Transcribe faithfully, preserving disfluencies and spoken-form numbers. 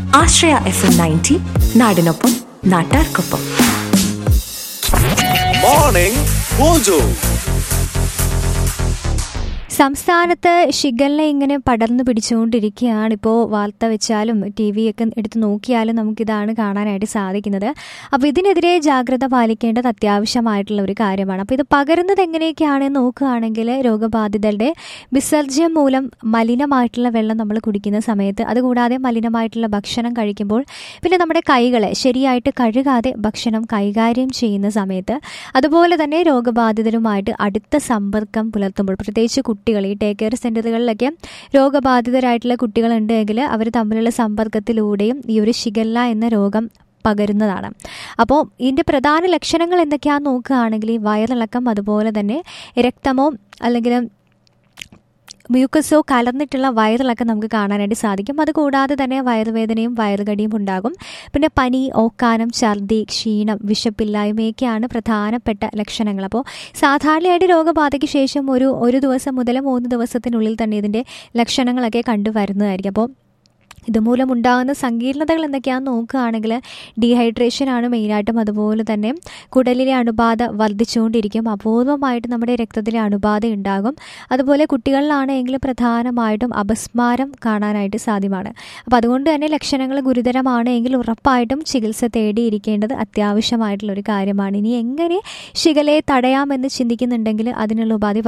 ആശ്രയ F M ninety, നാടിനൊപ്പം നാട്ടാർക്കൊപ്പം. Morning mojo. സംസ്ഥാനത്ത് ഷിഗല്ല ഇങ്ങനെ പടർന്നു പിടിച്ചുകൊണ്ടിരിക്കുകയാണ്. ഇപ്പോൾ വാർത്ത വെച്ചാലും ടി വി ഒക്കെ എടുത്ത് നോക്കിയാലും നമുക്കിതാണ് കാണാനായിട്ട് സാധിക്കുന്നത്. അപ്പോൾ ഇതിനെതിരെ ജാഗ്രത പാലിക്കേണ്ടത് അത്യാവശ്യമായിട്ടുള്ള ഒരു കാര്യമാണ്. അപ്പോൾ ഇത് പകരുന്നത് എങ്ങനെയൊക്കെയാണെന്ന് നോക്കുകയാണെങ്കിൽ രോഗബാധിതരുടെ വിസർജ്യം മൂലം മലിനമായിട്ടുള്ള വെള്ളം നമ്മൾ കുടിക്കുന്ന സമയത്ത്, അതുകൂടാതെ മലിനമായിട്ടുള്ള ഭക്ഷണം കഴിക്കുമ്പോൾ, പിന്നെ നമ്മുടെ കൈകളെ ശരിയായിട്ട് കഴുകാതെ ഭക്ഷണം കൈകാര്യം ചെയ്യുന്ന സമയത്ത്, അതുപോലെ തന്നെ രോഗബാധിതരുമായിട്ട് അടുത്ത സമ്പർക്കം പുലർത്തുമ്പോൾ, പ്രത്യേകിച്ച് കുട്ടികൾ ഈ ടേക്ക് കെയർ സെൻ്ററുകളിലൊക്കെ രോഗബാധിതരായിട്ടുള്ള കുട്ടികളുണ്ടെങ്കിൽ അവർ തമ്മിലുള്ള സമ്പർക്കത്തിലൂടെയും ഈ ഒരു ഷിഗല്ല എന്ന രോഗം പകരുന്നതാണ്. അപ്പോൾ ഇതിൻ്റെ പ്രധാന ലക്ഷണങ്ങൾ എന്തൊക്കെയാണെന്ന് നോക്കുകയാണെങ്കിൽ ഈ വയറിളക്കം, അതുപോലെ തന്നെ രക്തമോ അല്ലെങ്കിൽ മ്യൂക്കസോ കലർന്നിട്ടുള്ള വയറിളക്കം നമുക്ക് കാണാനായിട്ട് സാധിക്കും. അതുകൂടാതെ തന്നെ വയറുവേദനയും വയറുകടിയും ഉണ്ടാകും. പിന്നെ പനി, ഓക്കാനം, ഛർദി, ക്ഷീണം, വിശപ്പില്ലായ്മയൊക്കെയാണ് പ്രധാനപ്പെട്ട ലക്ഷണങ്ങൾ. അപ്പോൾ സാധാരണയായിട്ട് രോഗബാധയ്ക്ക് ശേഷം ഒരു ഒരു ദിവസം മുതൽ മൂന്ന് ദിവസത്തിനുള്ളിൽ തന്നെ ഇതിൻ്റെ ലക്ഷണങ്ങളൊക്കെ കണ്ടുവരുന്നതായിരിക്കും. അപ്പോൾ ഇതുമൂലം ഉണ്ടാകുന്ന സങ്കീർണതകൾ എന്തൊക്കെയാണെന്ന് നോക്കുകയാണെങ്കിൽ ഡീഹൈഡ്രേഷനാണ് മെയിനായിട്ടും. അതുപോലെ തന്നെ കുടലിലെ അണുബാധ വർദ്ധിച്ചുകൊണ്ടിരിക്കും. അപൂർവമായിട്ട് നമ്മുടെ രക്തത്തിലെ അണുബാധ ഉണ്ടാകും. അതുപോലെ കുട്ടികളിലാണെങ്കിൽ പ്രധാനമായിട്ടും അപസ്മാരം കാണാനായിട്ട് സാധ്യമാണ്. അപ്പോൾ അതുകൊണ്ട് തന്നെ ലക്ഷണങ്ങൾ ഗുരുതരമാണ് എങ്കിൽ ഉറപ്പായിട്ടും ചികിത്സ തേടിയിരിക്കേണ്ടത് അത്യാവശ്യമായിട്ടുള്ളൊരു കാര്യമാണ്. ഇനി എങ്ങനെ ഷിഗലയെ തടയാമെന്ന് ചിന്തിക്കുന്നുണ്ടെങ്കിൽ അതിനുള്ള ഉപാധി